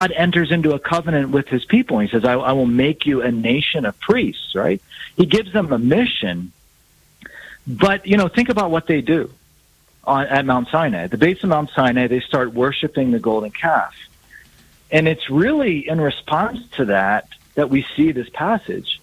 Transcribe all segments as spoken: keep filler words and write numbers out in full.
enters into a covenant with his people. He says, I, I will make you a nation of priests, right? He gives them a mission. But, you know, think about what they do on, at Mount Sinai. At the base of Mount Sinai, they start worshiping the golden calf. And it's really in response to that that we see this passage.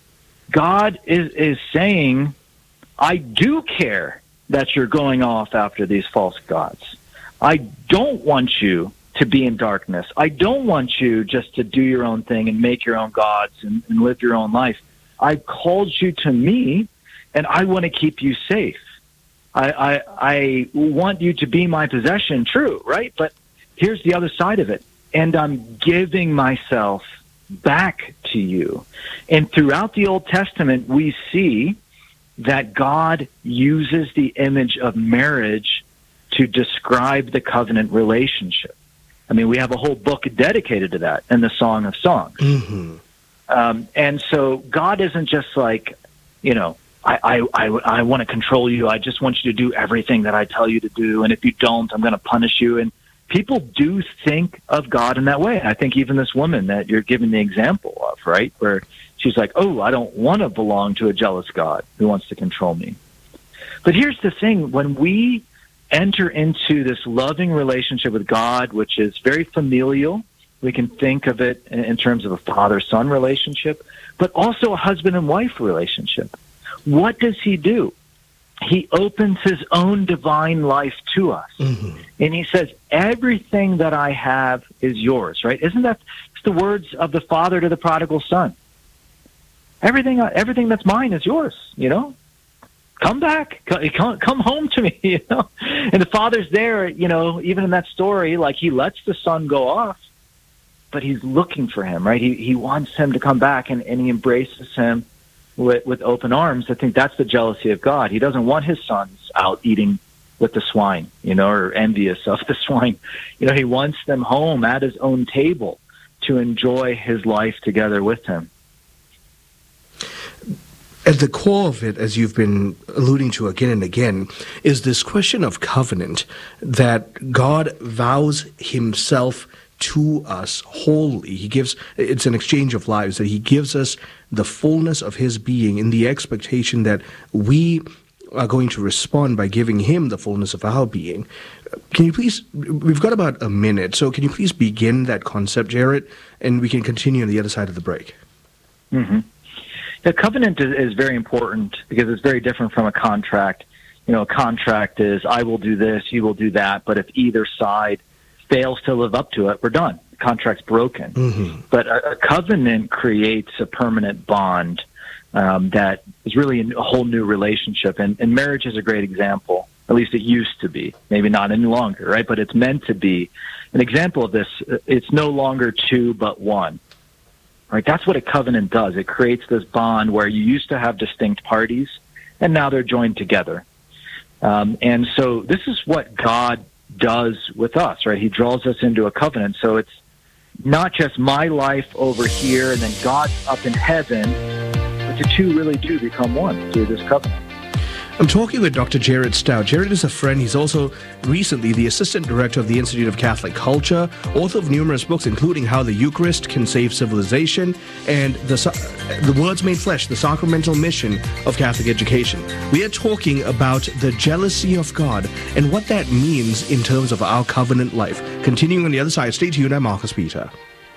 God is, is saying, I do care that you're going off after these false gods. I don't want you to be in darkness. I don't want you just to do your own thing and make your own gods and, and live your own life. I called you to me, and I want to keep you safe. I, I, I want you to be my possession, true, right? But here's the other side of it. And I'm giving myself back to you. And throughout the Old Testament, we see that God uses the image of marriage to describe the covenant relationship. I mean, we have a whole book dedicated to that in the Song of Songs. Mm-hmm. Um, and so God isn't just like, you know, I, I, I, I want to control you. I just want you to do everything that I tell you to do. And if you don't, I'm going to punish you. And people do think of God in that way. I think even this woman that you're giving the example of, right, where she's like, oh, I don't want to belong to a jealous God who wants to control me. But here's the thing. When we enter into this loving relationship with God, which is very familial, we can think of it in terms of a father-son relationship, but also a husband and wife relationship. What does he do? He opens his own divine life to us. Mm-hmm. And he says, everything that I have is yours, right? Isn't that it's the words of the father to the prodigal son? Everything, everything that's mine is yours, you know? Come back, come, come home to me, you know? And the father's there, you know, even in that story, like he lets the son go off, but he's looking for him, right? He he wants him to come back, and, and he embraces him with, with open arms. I think that's the jealousy of God. He doesn't want his sons out eating with the swine, you know, or envious of the swine. You know, he wants them home at his own table to enjoy his life together with him. At the core of it, as you've been alluding to again and again, is this question of covenant, that God vows himself to us wholly. He gives, it's an exchange of lives, that he gives us the fullness of his being in the expectation that we are going to respond by giving him the fullness of our being. Can you please, we've got about a minute, so can you please begin that concept, Jared, and we can continue on the other side of the break. Mm-hmm. The covenant is, is very important because it's very different from a contract. You know, a contract is, I will do this, you will do that, but if either side fails to live up to it, we're done. The contract's broken. Mm-hmm. But a, a covenant creates a permanent bond um, that is really a whole new relationship. And, and marriage is a great example. At least it used to be. Maybe not any longer, right? But it's meant to be. An example of this, it's no longer two but one. Right, that's what a covenant does. It creates this bond where you used to have distinct parties, and now they're joined together. Um, and so this is what God does with us, right? He draws us into a covenant. So it's not just my life over here and then God's up in heaven, but the two really do become one through this covenant. I'm talking with Doctor Jared Stout. Jared is a friend. He's also recently the Assistant Director of the Institute of Catholic Culture, author of numerous books, including How the Eucharist Can Save Civilization and The, the Words Made Flesh, the Sacramental Mission of Catholic Education. We are talking about the jealousy of God and what that means in terms of our covenant life. Continuing on the other side, stay tuned. I'm Marcus Peter.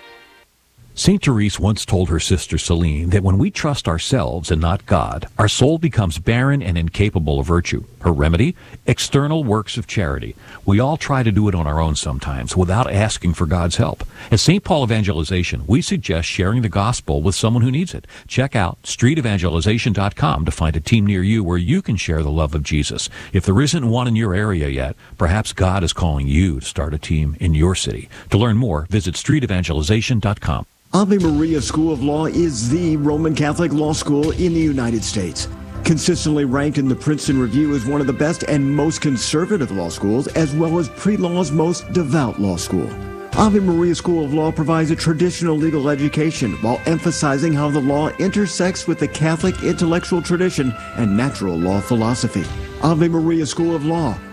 Saint Therese once told her sister Celine that when we trust ourselves and not God, our soul becomes barren and incapable of virtue. Her remedy? External works of charity. We all try to do it on our own sometimes without asking for God's help. At Saint Paul Evangelization, we suggest sharing the gospel with someone who needs it. Check out street evangelization dot com to find a team near you where you can share the love of Jesus. If there isn't one in your area yet, perhaps God is calling you to start a team in your city. To learn more, visit street evangelization dot com. Ave Maria School of Law is the Roman Catholic law school in the United States. Consistently ranked in the Princeton Review as one of the best and most conservative law schools, as well as pre-law's most devout law school. Ave Maria School of Law provides a traditional legal education while emphasizing how the law intersects with the Catholic intellectual tradition and natural law philosophy. Ave Maria School of Law,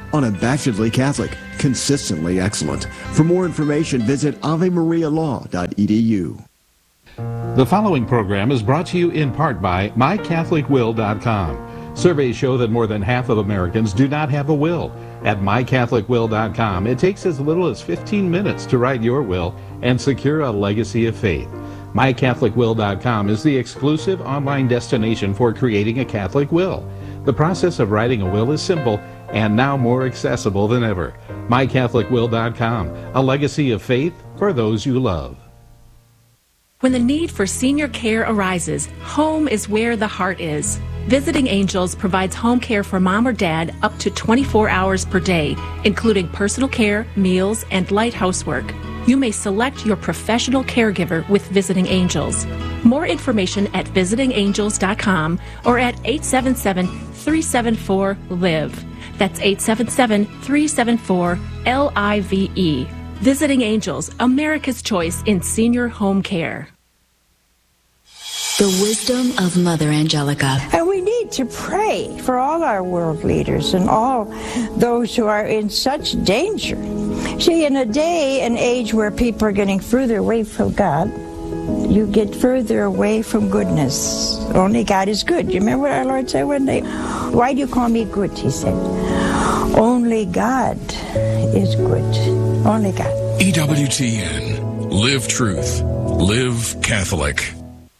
unabashedly Catholic, consistently excellent. For more information, visit ave maria law dot e d u. The following program is brought to you in part by my catholic will dot com. Surveys show that more than half of Americans do not have a will. At my catholic will dot com, it takes as little as fifteen minutes to write your will and secure a legacy of faith. my catholic will dot com is the exclusive online destination for creating a Catholic will. The process of writing a will is simple and now more accessible than ever. my catholic will dot com, a legacy of faith for those you love. When the need for senior care arises, home is where the heart is. Visiting Angels provides home care for mom or dad up to twenty-four hours per day, including personal care, meals, and light housework. You may select your professional caregiver with Visiting Angels. More information at visiting angels dot com or at eight seven seven, three seven four, L I V E. That's eight seven seven, three seven four, L I V E. Visiting Angels, America's choice in senior home care. The wisdom of Mother Angelica. And we need to pray for all our world leaders and all those who are in such danger. See, in a day and age where people are getting further away from God, you get further away from goodness. Only God is good. You remember what our Lord said one day? Why do you call me good? He said. Only God is good. Only God. E W T N. Live truth. Live Catholic.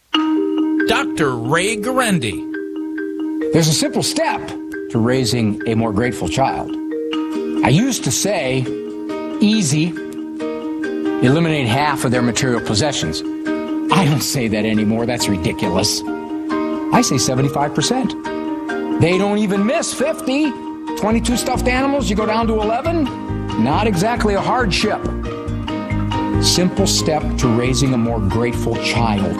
Doctor Ray Guarendi. There's a simple step to raising a more grateful child. I used to say, easy, eliminate half of their material possessions. I don't say that anymore. That's ridiculous. I say seventy-five percent. They don't even miss fifty. twenty-two stuffed animals, you go down to eleven. Not exactly a hardship. Simple step to raising a more grateful child.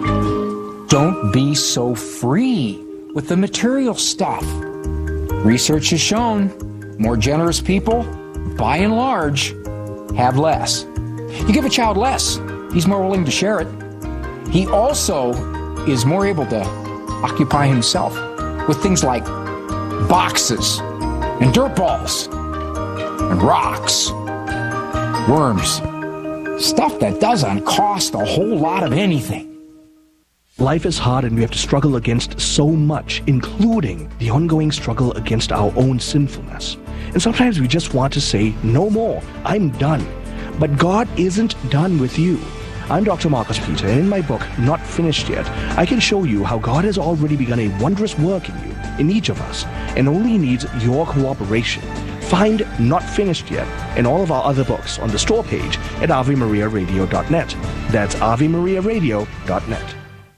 Don't be so free with the material stuff. Research has shown more generous people, by and large, have less. You give a child less, he's more willing to share it. He also is more able to occupy himself with things like boxes and dirt balls and rocks, worms, stuff that doesn't cost a whole lot of anything. Life is hard and we have to struggle against so much, including the ongoing struggle against our own sinfulness. And sometimes we just want to say, no more, I'm done. But God isn't done with you. I'm Doctor Marcus Peter, and in my book, Not Finished Yet, I can show you how God has already begun a wondrous work in you, in each of us, and only needs your cooperation. Find Not Finished Yet and all of our other books on the store page at ave maria radio dot net. That's ave maria radio dot net.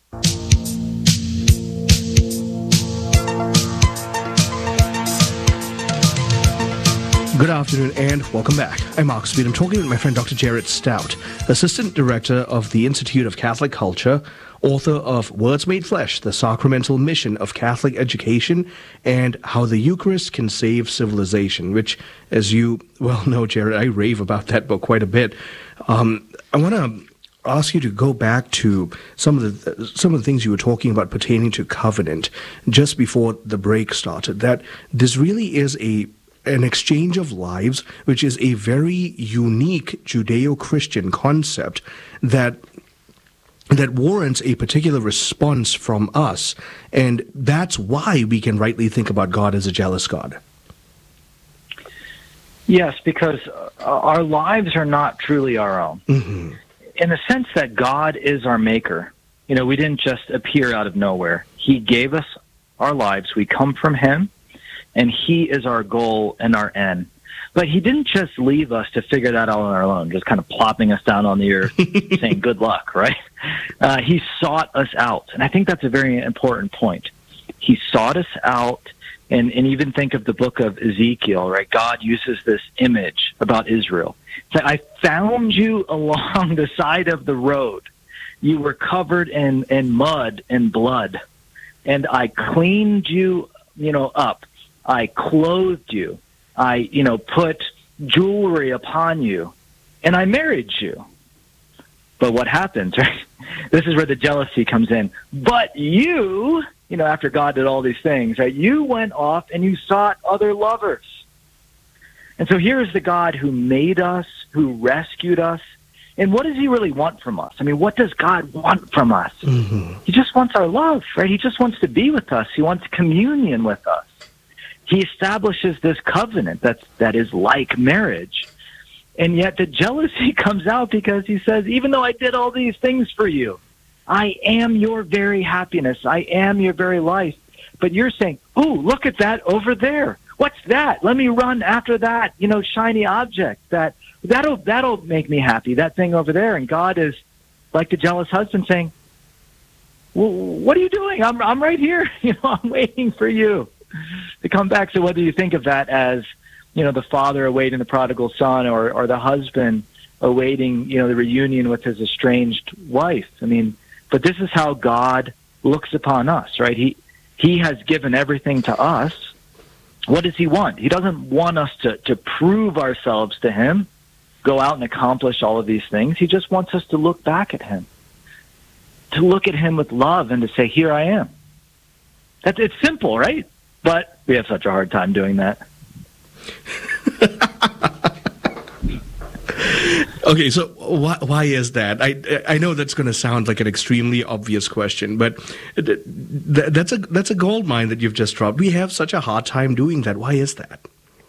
Good afternoon and welcome back. I'm Mark Speed. I'm talking with my friend Doctor Jared Stout, Assistant Director of the Institute of Catholic Culture, author of Words Made Flesh, The Sacramental Mission of Catholic Education, and How the Eucharist Can Save Civilization, which, as you well know, Jared, I rave about that book quite a bit. Um, I want to ask you to go back to some of the some of the things you were talking about pertaining to covenant just before the break started, that this really is a an exchange of lives, which is a very unique Judeo-Christian concept that that warrants a particular response from us. And that's why we can rightly think about God as a jealous God. Yes, because our lives are not truly our own. Mm-hmm. In the sense that God is our maker. You know, we didn't just appear out of nowhere. He gave us our lives. We come from Him. And He is our goal and our end. But He didn't just leave us to figure that out on our own, just kind of plopping us down on the earth, saying good luck, right? Uh, he sought us out. And I think that's a very important point. He sought us out, and, and even think of the book of Ezekiel, right? God uses this image about Israel. So I found you along the side of the road. You were covered in, in mud and blood, and I cleaned you, you know, up. I clothed you. I, you know, put jewelry upon you, and I married you. But what happens, right? This is where the jealousy comes in. But you, you know, after God did all these things, right, you went off and you sought other lovers. And so here is the God who made us, who rescued us. And what does he really want from us? I mean, what does God want from us? Mm-hmm. He just wants our love, right? He just wants to be with us. He wants communion with us. He establishes this covenant that's, that is like marriage. And yet the jealousy comes out because he says, even though I did all these things for you, I am your very happiness. I am your very life. But you're saying, oh, look at that over there. What's that? Let me run after that, you know, shiny object. That, that'll, that'll make me happy, that thing over there. And God is like the jealous husband saying, well, what are you doing? I'm, I'm right here. You know, I'm waiting for you to come back. So whether you think of that as, you know, the father awaiting the prodigal son, or, or the husband awaiting, you know, the reunion with his estranged wife. I mean, but this is how God looks upon us, right? He, he has given everything to us. What does he want? He doesn't want us to, to prove ourselves to him, go out and accomplish all of these things. He just wants us to look back at him, to look at him with love and to say, here I am. That's, it's simple, right? But we have such a hard time doing that. Okay, so why, why is that? I I know that's going to sound like an extremely obvious question, but th- th- that's a that's a gold mine that you've just dropped. We have such a hard time doing that. Why is that?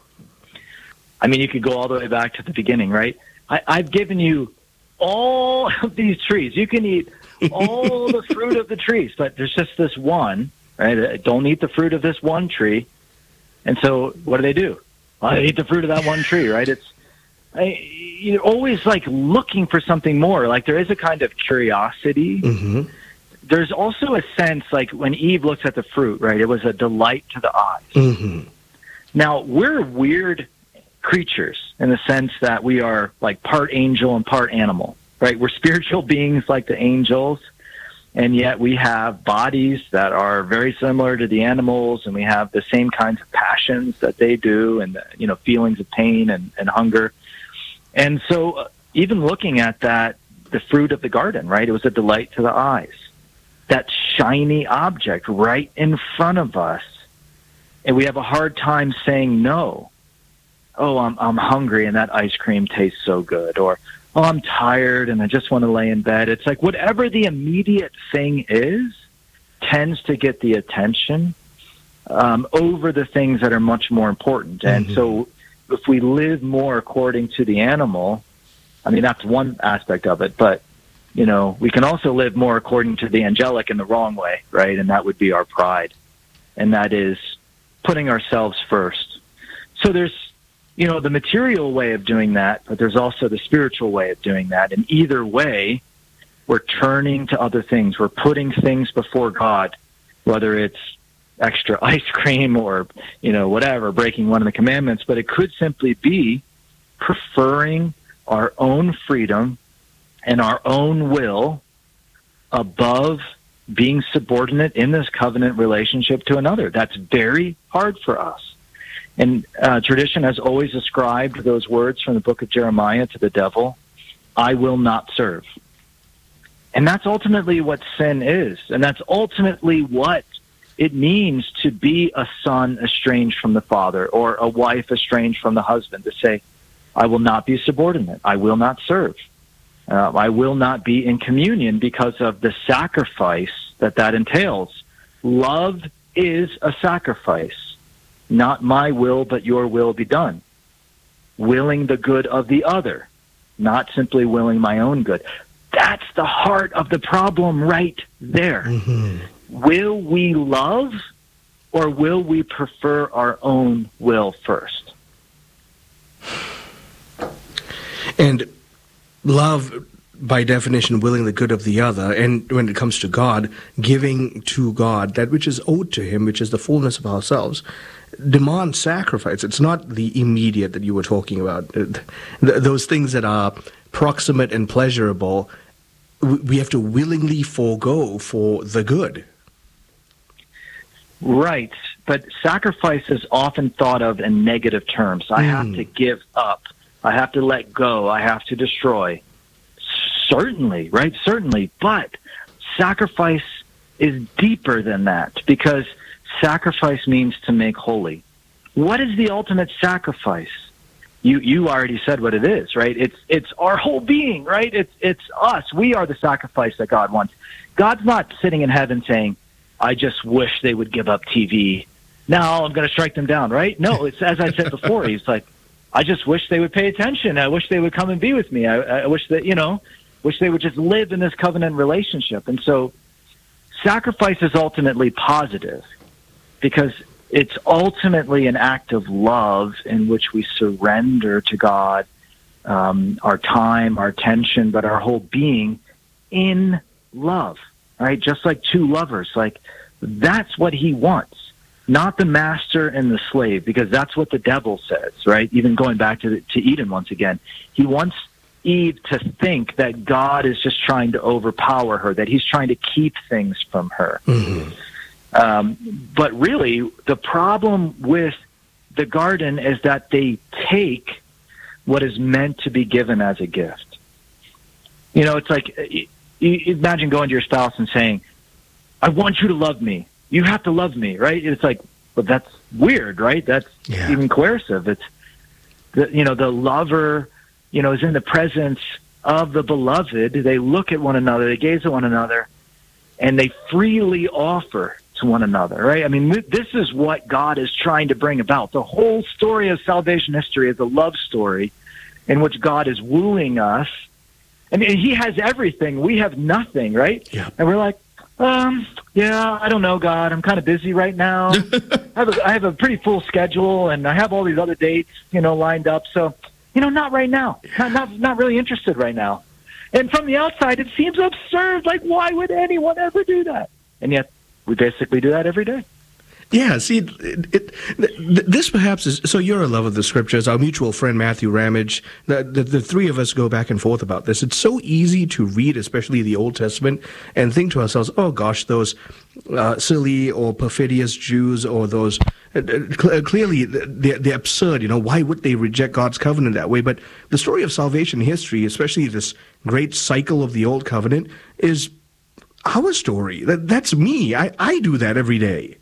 I mean, you could go all the way back to the beginning, right? I, I've given you all of these trees. You can eat all the fruit of the trees, but there's just this one, right? Don't eat the fruit of this one tree. And so what do they do? Well, they eat the fruit of that one tree, right? It's I, you're always like looking for something more. Like there is a kind of curiosity. Mm-hmm. There's also a sense like when Eve looks at the fruit, right? It was a delight to the eyes. Mm-hmm. Now we're weird creatures in the sense that we are like part angel and part animal, right? We're spiritual beings like the angels, and yet we have bodies that are very similar to the animals, and we have the same kinds of passions that they do, and, you know, feelings of pain and, and hunger. And so uh, even looking at that, the fruit of the garden, right? It was a delight to the eyes. That shiny object right in front of us. And we have a hard time saying no. Oh, I'm, I'm hungry and that ice cream tastes so good. Or, oh, I'm tired and I just want to lay in bed. It's like whatever the immediate thing is tends to get the attention um, over the things that are much more important. Mm-hmm. And so if we live more according to the animal, I mean, that's one aspect of it, but, you know, we can also live more according to the angelic in the wrong way, right? And that would be our pride. And that is putting ourselves first. So there's, you know, the material way of doing that, but there's also the spiritual way of doing that. And either way, we're turning to other things. We're putting things before God, whether it's extra ice cream or, you know, whatever, breaking one of the commandments, but it could simply be preferring our own freedom and our own will above being subordinate in this covenant relationship to another. That's very hard for us. And uh, tradition has always ascribed those words from the book of Jeremiah to the devil, I will not serve. And that's ultimately what sin is. And that's ultimately what it means to be a son estranged from the father or a wife estranged from the husband, to say, I will not be subordinate. I will not serve. Uh, I will not be in communion because of the sacrifice that that entails. Love is a sacrifice. Not my will, but your will be done. Willing the good of the other, not simply willing my own good. That's the heart of the problem right there. Mm-hmm. Will we love, or will we prefer our own will first? And love, by definition, willing the good of the other, and when it comes to God, giving to God that which is owed to him, which is the fullness of ourselves, demands sacrifice. It's not the immediate that you were talking about. Th- those things that are proximate and pleasurable, we have to willingly forego for the good. Right, but sacrifice is often thought of in negative terms. I mm. have to give up. I have to let go. I have to destroy. Certainly, right? Certainly. But sacrifice is deeper than that, because sacrifice means to make holy. What is the ultimate sacrifice? you you already said what it is, right? It's it's our whole being, right? It's it's us. We are the sacrifice that God wants. God's not sitting in heaven saying, I just wish they would give up T V. Now I'm going to strike them down, right? No, it's as I said before. He's like, I just wish they would pay attention. I wish they would come and be with me. I, I wish that, you know, wish they would just live in this covenant relationship. And so sacrifice is ultimately positive because it's ultimately an act of love in which we surrender to God um, our time, our attention, but our whole being in love, right? Just like two lovers. Like, that's what he wants, not the master and the slave, because that's what the devil says, right? Even going back to, the, to Eden once again. He wants Eve to think that God is just trying to overpower her, that he's trying to keep things from her. Mm-hmm. Um, but really, the problem with the garden is that they take what is meant to be given as a gift. You know, it's like, you imagine going to your spouse and saying, I want you to love me. You have to love me, right? It's like, but that's weird, right? That's yeah. even coercive. It's, the, you know, the lover, you know, is in the presence of the beloved. They look at one another, they gaze at one another, and they freely offer to one another, right? I mean, this is what God is trying to bring about. The whole story of salvation history is a love story in which God is wooing us. I mean, he has everything. We have nothing, right? Yeah. And we're like, um, yeah, I don't know, God. I'm kind of busy right now. I have a, I have a pretty full schedule, and I have all these other dates, you know, lined up. So, you know, not right now. Not, not, not really interested right now. And from the outside, it seems absurd. Like, why would anyone ever do that? And yet, we basically do that every day. Yeah, see, it, it, it, this perhaps is, so you're a lover of the scriptures. Our mutual friend, Matthew Ramage, the, the, the three of us go back and forth about this. It's so easy to read, especially the Old Testament, and think to ourselves, oh gosh, those uh, silly or perfidious Jews, or those, uh, cl- clearly they're, they're absurd, you know, why would they reject God's covenant that way? But the story of salvation history, especially this great cycle of the Old Covenant, is our story. That, that's me. I, I do that every day.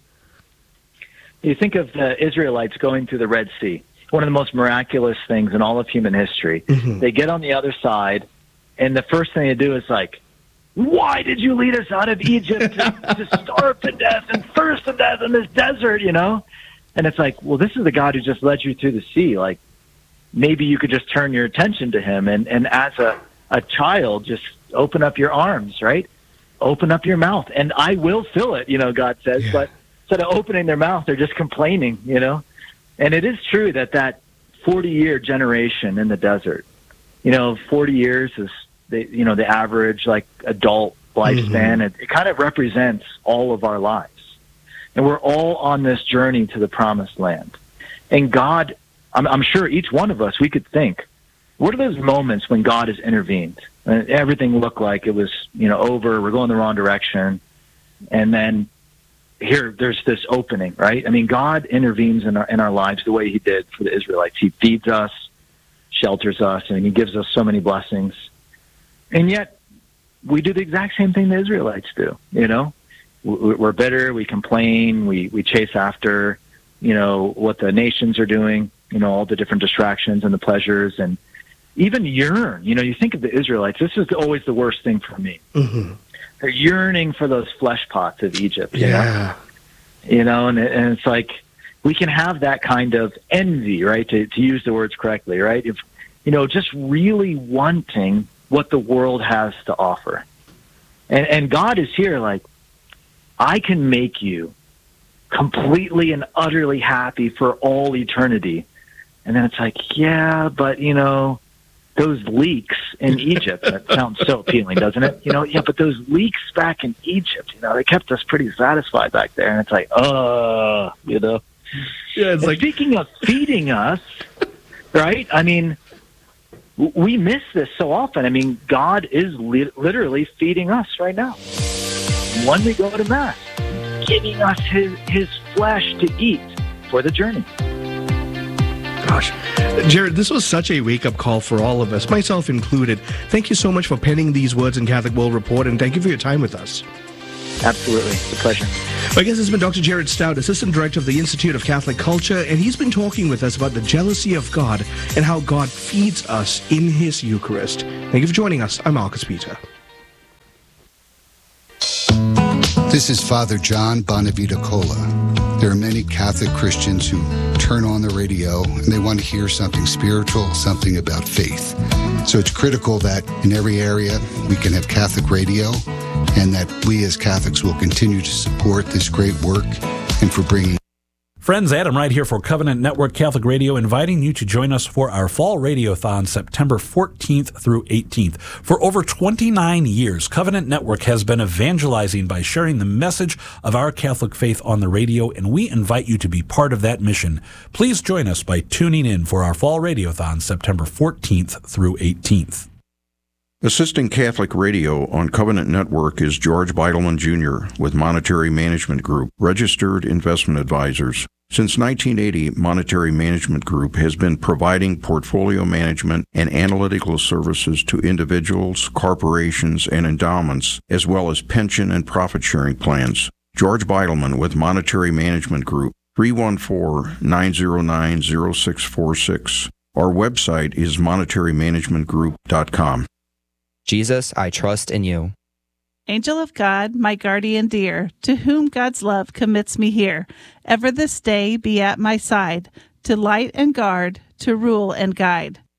You think of the Israelites going through the Red Sea, one of the most miraculous things in all of human history. Mm-hmm. They get on the other side, and the first thing they do is like, why did you lead us out of Egypt to, to starve to death and thirst to death in this desert, you know? And it's like, well, this is the God who just led you through the sea. Like, maybe you could just turn your attention to him, and, and as a, a child, just open up your arms, right? Open up your mouth, and I will fill it, you know, God says, yeah. But instead of opening their mouth, they're just complaining, you know? And it is true that that forty-year generation in the desert, you know, forty years is, the, you know, the average, like, adult lifespan. Mm-hmm. It, it kind of represents all of our lives. And we're all on this journey to the promised land. And God, I'm, I'm sure each one of us, we could think, what are those moments when God has intervened? And everything looked like it was, you know, over, we're going the wrong direction. And then here, there's this opening, right? I mean, God intervenes in our in our lives the way he did for the Israelites. He feeds us, shelters us, and he gives us so many blessings. And yet, we do the exact same thing the Israelites do, you know? We're bitter, we complain, we, we chase after, you know, what the nations are doing, you know, all the different distractions and the pleasures, and even yearn. You know, you think of the Israelites, this is always the worst thing for me. Mm-hmm. They're yearning for those flesh pots of Egypt. You yeah. Know? You know, and, and it's like, we can have that kind of envy, right? To, to use the words correctly, right? If, you know, just really wanting what the world has to offer. And, and God is here like, I can make you completely and utterly happy for all eternity. And then it's like, yeah, but, you know, those leaks in Egypt, that sounds so appealing, doesn't it? You know, yeah, but those leaks back in Egypt, you know, they kept us pretty satisfied back there. And it's like, uh, you know. Yeah, it's like, speaking of feeding us, right? I mean, we miss this so often. I mean, God is li- literally feeding us right now. When we go to Mass, giving us his, his flesh to eat for the journey. Gosh, Jared, this was such a wake-up call for all of us, myself included. Thank you so much for penning these words in Catholic World Report, and thank you for your time with us. Absolutely. It's a pleasure. My guest has been Doctor Jared Stout, Assistant Director of the Institute of Catholic Culture, and he's been talking with us about the jealousy of God and how God feeds us in His Eucharist. Thank you for joining us. I'm Marcus Peter. This is Father John Bonavita Cola. There are many Catholic Christians who turn on the radio and they want to hear something spiritual, something about faith. So it's critical that in every area we can have Catholic radio and that we as Catholics will continue to support this great work and for bringing. Friends, Adam Wright here for Covenant Network Catholic Radio, inviting you to join us for our Fall Radiothon September fourteenth through eighteenth. For over twenty-nine years, Covenant Network has been evangelizing by sharing the message of our Catholic faith on the radio, and we invite you to be part of that mission. Please join us by tuning in for our Fall Radiothon September fourteenth through eighteenth. Assisting Catholic Radio on Covenant Network is George Beidelman Junior with Monetary Management Group, registered investment advisors. Since nineteen eighty, Monetary Management Group has been providing portfolio management and analytical services to individuals, corporations, and endowments, as well as pension and profit-sharing plans. George Beidelman with Monetary Management Group, three one four, nine zero nine, zero six four six. Our website is monetary management group dot com. Jesus, I trust in you. Angel of God, my guardian dear, to whom God's love commits me here, ever this day be at my side, to light and guard, to rule and guide.